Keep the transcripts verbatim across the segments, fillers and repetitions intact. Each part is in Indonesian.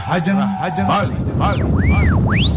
Rahajan, Rahajan, Bali, Bali, Bali.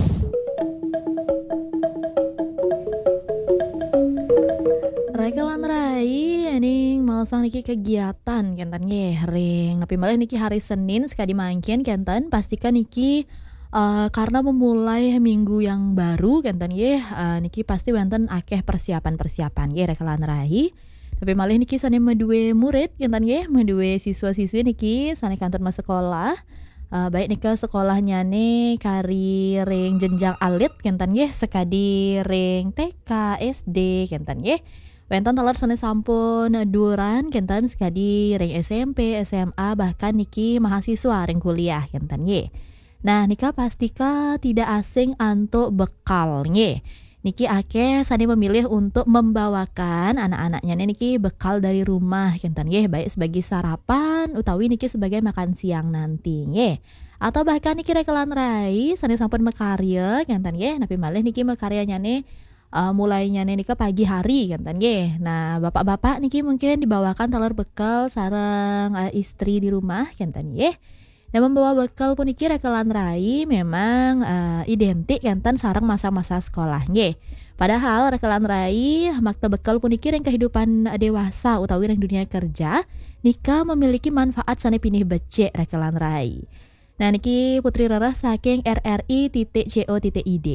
Rekelan rai ening malsang niki kegiatan kenten nggih ring nepi malih niki hari Senin sekadi mangkin kenten pastikan niki uh, karena memulai minggu yang baru kenten nggih uh, niki pasti wonten akeh persiapan-persiapan nggih rekelan rai. Tapi malih niki sane meduwe murid kenten nggih meduwe siswa-siswi niki sane kantor mas sekolah. Uh, baik nika sekolahnya nih kari ring jenjang alit kenten nggih sekadi ring T K S D kenten nggih. Wenten talar sane sampun duran kenten sekadi ring S M P, S M A bahkan niki mahasiswa ring kuliah kenten nggih. Nah, nika pastika tidak asing antuk bekal nggih. Niki akeh sane memilih untuk membawakan anak-anaknya niki bekal dari rumah kenten nggih baik sebagai sarapan utawi niki sebagai makan siang nanti nggih. Atau bahkan niki rekelan rai sane sampun makarya kenten nggih napi malih niki makaryanya nih Uh, mulainya nih ke pagi hari kan nggih. Nah, bapak-bapak niki mungkin dibawakan telur bekal sareng uh, istri di rumah kan nggih. Dan membawa bekal puniki rekelan rai memang uh, identik enten sareng masa-masa sekolah nggih. Padahal rekelan rai makta bekal puniki ring kehidupan dewasa utawi ring dunia kerja nika memiliki manfaat sane pinih becik rekelan rai. Nah, niki Putri Rerah saking R R I titik co titik I D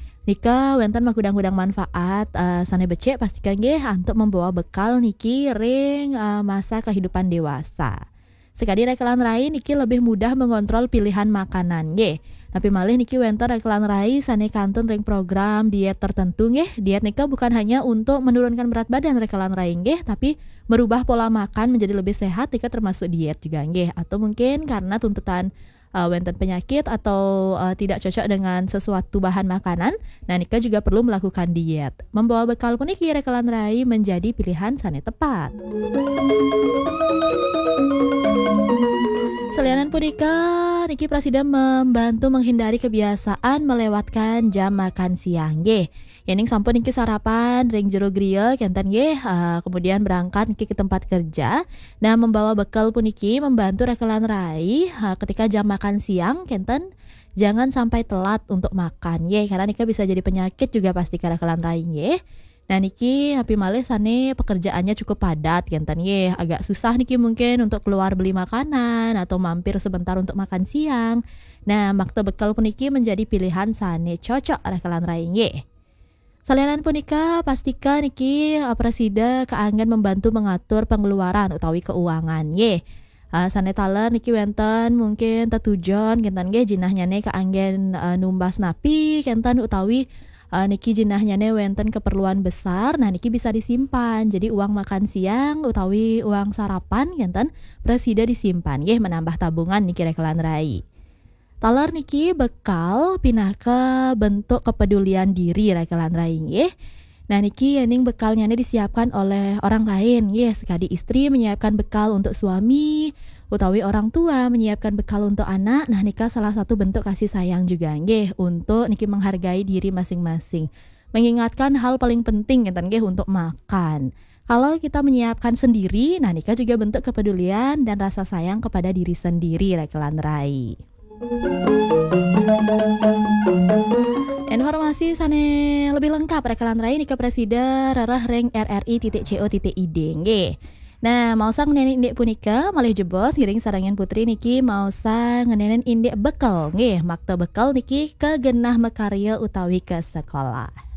nika wenten magudang-gudang manfaat uh, sane becik pastikan nggih untuk membawa bekal niki ring uh, masa kehidupan dewasa. Sekali rekelan rai niki lebih mudah mengontrol pilihan makanan nggih. Tapi malih niki wenten rekelan rai sane kantun ring program diet tertentu nggih. Diet nika bukan hanya untuk menurunkan berat badan rekelan rai nggih, tapi merubah pola makan menjadi lebih sehat nika termasuk diet juga nggih. Atau mungkin karena tuntutan Uh, wenten penyakit atau uh, tidak cocok dengan sesuatu bahan makanan, nah nika juga perlu melakukan diet. Membawa bekal puniki rekelan rai menjadi pilihan sane tepat. Selianan punika niki presiden membantu menghindari kebiasaan melewatkan jam makan siang nggih. Yening sampun niki sarapan ring jero griya kenten nggih, uh, kemudian berangkat niki ke tempat kerja. Nah, membawa bekal puniki membantu rekelan rai uh, ketika jam makan siang kenten jangan sampai telat untuk makan nggih, karena niki bisa jadi penyakit juga pasti ke rekelan rai nggih. Nah, niki api malih sane pekerjaannya cukup padat kenten nggih, agak susah niki mungkin untuk keluar beli makanan atau mampir sebentar untuk makan siang. Nah, makta bekal puniki menjadi pilihan sane cocok rekelan rai nggih. Salianan punika pastikan niki uh, presida keanggen membantu mengatur pengeluaran utawi keuangan nggih. Uh, sane taler niki wenten mungkin tetujon kenten nggih jinahnya ne keanggen uh, numbas napi kenten utawi uh, niki jinahnya ne wenten keperluan besar. Nah, niki bisa disimpan. Jadi uang makan siang utawi uang sarapan kenten presida disimpan nggih menambah tabungan niki rekelan rai. Talar niki bekal pinah ke bentuk kepedulian diri rekelan rai nggih. Nah, niki yening bekalnya ini disiapkan oleh orang lain nggih, sekadi istri menyiapkan bekal untuk suami utawi orang tua menyiapkan bekal untuk anak. Nah, nika salah satu bentuk kasih sayang juga nggih untuk niki menghargai diri masing-masing. Mengingatkan hal paling penting enten nggih untuk makan. Kalau kita menyiapkan sendiri, nah nika juga bentuk kepedulian dan rasa sayang kepada diri sendiri rekelan rai. Informasi sane lebih lengkap rekelan rai nika presida rarah ring R R I titik co titik I D nggih. Nah, mau sang ngenenin indek punika malih jebos ngiring sarangan putri niki mau sang ngenenin indek bekal nggih, makta bekal niki ke genah makarya utawi ke sekolah.